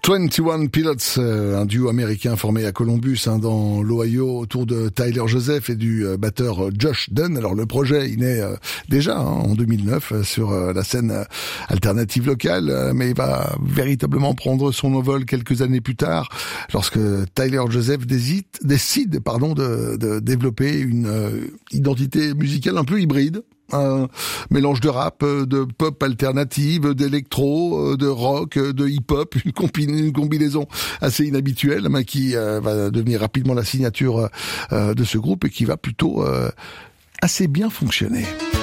21 Pilots, un duo américain formé à Columbus, dans l'Ohio, autour de Tyler Joseph et du batteur Josh Dunn. Alors le projet, il naît déjà en 2009 sur la scène alternative locale, mais il va véritablement prendre son envol quelques années plus tard, lorsque Tyler Joseph décide de développer une identité musicale un peu hybride. Un mélange de rap, de pop alternative, d'électro, de rock, de hip-hop, une combinaison assez inhabituelle, mais qui va devenir rapidement la signature de ce groupe et qui va plutôt assez bien fonctionner.